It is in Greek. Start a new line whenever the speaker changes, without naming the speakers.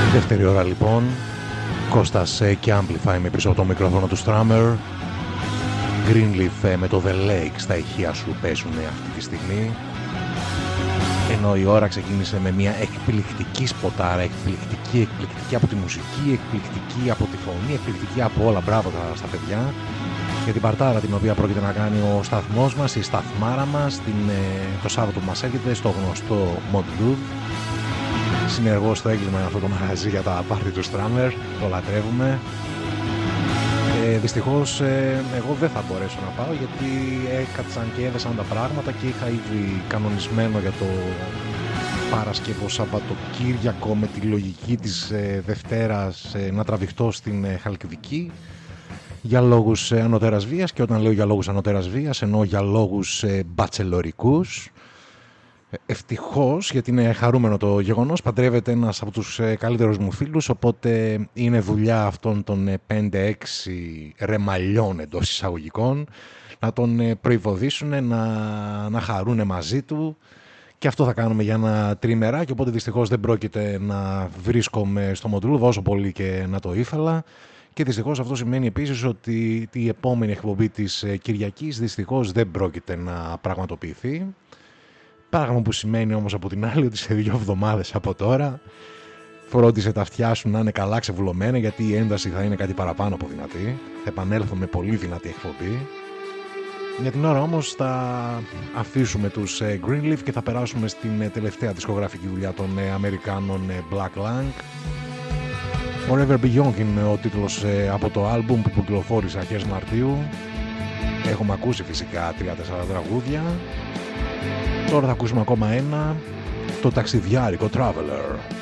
Δεύτερη ώρα λοιπόν, Κώστας και Amplify με πίσω από το μικρόφωνο του Strammer. Greenleaf με το The Lake στα ηχεία σου παίζουν αυτή τη στιγμή. Ενώ η ώρα ξεκίνησε με μια εκπληκτική σποτάρα, εκπληκτική από τη μουσική, εκπληκτική από τη φωνή, εκπληκτική από όλα. Μπράβο στα παιδιά για την παρτάρα την οποία πρόκειται να κάνει ο σταθμός μας, η σταθμάρα μας, το Σάββατο που μας έρχεται στο γνωστό Mod Loop. Συνεργός στο έγκλημα είναι αυτό το μαγαζί για τα πάρτι του Strammer, το λατρεύουμε. Δυστυχώς εγώ δεν θα μπορέσω να πάω γιατί έκατσαν και έδεσαν τα πράγματα και είχα ήδη κανονισμένο για το Παρασκευό Σαββατοκύριακο με τη λογική της Δευτέρας να τραβηχτώ στην Χαλκιδική για λόγους ανωτέρας βίας, και όταν λέω για λόγους ανωτέρας βίας εννοώ για λόγους μπατσελορικούς. Ευτυχώς, γιατί είναι χαρούμενο το γεγονός, παντρεύεται ένας από τους καλύτερους μου φίλους, οπότε είναι δουλειά αυτών των 5-6 ρεμαλιών εντός εισαγωγικών να τον προϋποδίσουν, να χαρούν μαζί του, και αυτό θα κάνουμε για ένα τριμεράκι, οπότε δυστυχώς δεν πρόκειται να βρίσκομαι στο Μοντρούλβο όσο πολύ και να το ήθελα. Και δυστυχώς αυτό σημαίνει επίσης ότι η επόμενη εκπομπή της Κυριακής δυστυχώς δεν πρόκειται να πραγματοποιηθεί. Πράγμα που σημαίνει όμως από την άλλη ότι σε 2 εβδομάδες από τώρα φρόντισε τα αυτιά σου να είναι καλά ξεβουλωμένα, γιατί η ένταση θα είναι κάτι παραπάνω από δυνατή. Θα επανέλθω με πολύ δυνατή εκπομπή. Για την ώρα όμως θα αφήσουμε τους Greenleaf και θα περάσουμε στην τελευταία δισκογραφική δουλειά των Αμερικάνων Black Lang. Forever Beyond είναι ο τίτλος από το άλμπουμ που κυκλοφόρησε αρχές Μαρτίου. Έχουμε ακούσει φυσικά 3-4 τραγούδια. Τώρα θα ακούσουμε ακόμα ένα, το ταξιδιάρικο Traveler.